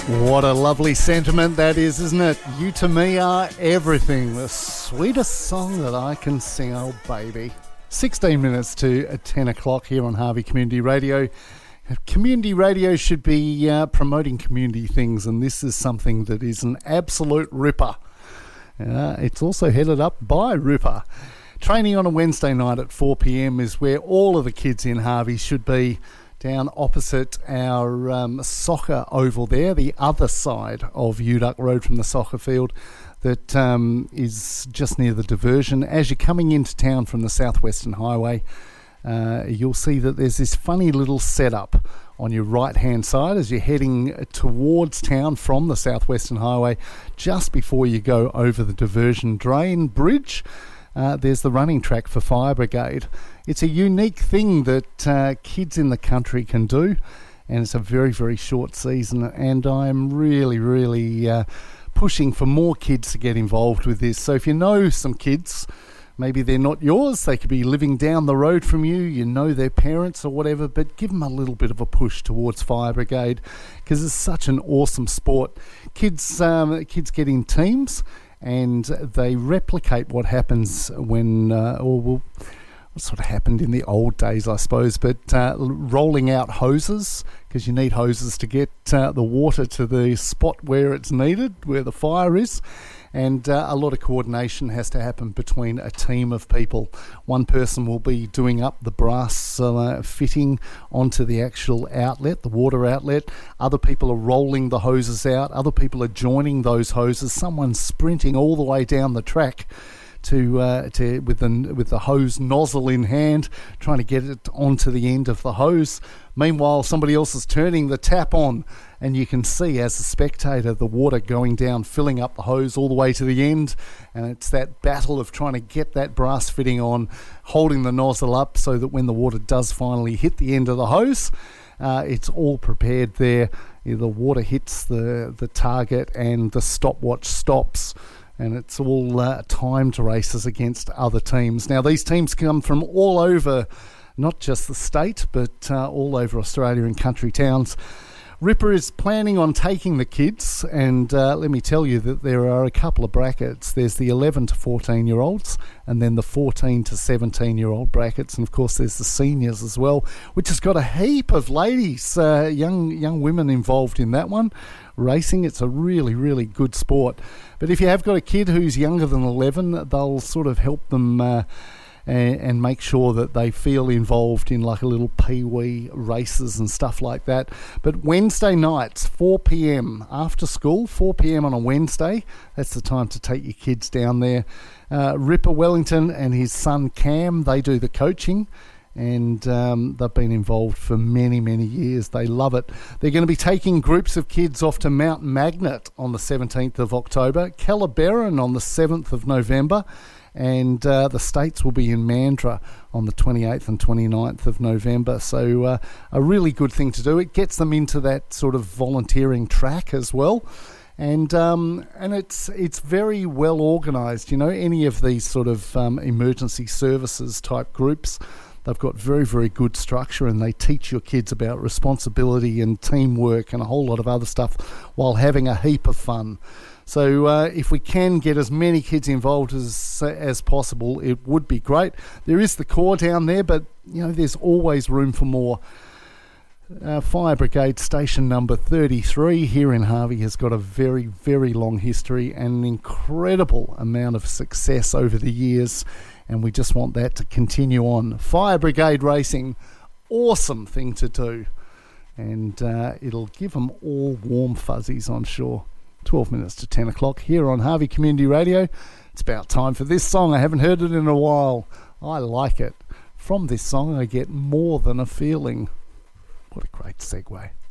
What a lovely sentiment that is, isn't it? You to me are everything. The sweetest song that I can sing, oh baby. 16 minutes to 10 o'clock here on Harvey Community Radio. Community radio should be promoting community things, and this is something that is an absolute ripper. It's also headed up by Ripper. Training on a Wednesday night at 4 p.m. is where all of the kids in Harvey should be, down opposite our soccer oval there, the other side of Uduck Road from the soccer field that is just near the diversion. As you're coming into town from the Southwestern Highway, you'll see that there's this funny little setup on your right-hand side as you're heading towards town from the Southwestern Highway. Just before you go over the diversion drain bridge, there's the running track for Fire Brigade. It's a unique thing that kids in the country can do, and it's a very, very short season, and I'm really pushing for more kids to get involved with this. So if you know some kids, maybe they're not yours, they could be living down the road from you, you know their parents or whatever, but give them a little bit of a push towards Fire Brigade, because it's such an awesome sport. Kids get in teams, and they replicate what happens when, what sort of happened in the old days, I suppose, but rolling out hoses, because you need hoses to get the water to the spot where it's needed, where the fire is, and a lot of coordination has to happen between a team of people. One person will be doing up the brass fitting onto the actual outlet, the water outlet. Other people are rolling the hoses out. Other people are joining those hoses. Someone's sprinting all the way down the track with the hose nozzle in hand, trying to get it onto the end of the hose. Meanwhile, somebody else is turning the tap on, and you can see as a spectator the water going down, filling up the hose all the way to the end. And it's that battle of trying to get that brass fitting on, holding the nozzle up so that when the water does finally hit the end of the hose, it's all prepared there. The water hits the target and the stopwatch stops. And it's all timed races against other teams. Now, these teams come from all over, not just the state, but all over Australia and country towns. Ripper is planning on taking the kids, and let me tell you that there are a couple of brackets. There's the 11 to 14-year-olds, and then the 14 to 17-year-old brackets, and of course there's the seniors as well, which has got a heap of ladies, young women involved in that one. Racing, it's a really good sport. But if you have got a kid who's younger than 11, they'll sort of help them and make sure that they feel involved in like a little pee-wee races and stuff like that. But Wednesday nights, 4 p.m. after school, 4 p.m. on a Wednesday, that's the time to take your kids down there. Ripper Wellington and his son Cam, they do the coaching, and they've been involved for many years. They love it. They're going to be taking groups of kids off to Mount Magnet on the 17th of October, Calaberan on the 7th of November, and the States will be in Mandurah on the 28th and 29th of November. So a really good thing to do. It gets them into that sort of volunteering track as well. And it's very well organised. You know, any of these sort of emergency services type groups, they've got very good structure, and they teach your kids about responsibility and teamwork and a whole lot of other stuff while having a heap of fun. So if we can get as many kids involved as possible, it would be great. There is the core down there, but you know, there's always room for more. Fire Brigade Station number 33 here in Harvey has got a very long history and an incredible amount of success over the years, and we just want that to continue on. Fire Brigade racing, awesome thing to do, and it'll give them all warm fuzzies, I'm sure. 12 minutes to 10 o'clock here on Harvey Community Radio. It's about time for this song. I haven't heard it in a while. I like it. From this song I get More Than a Feeling. What a great segue.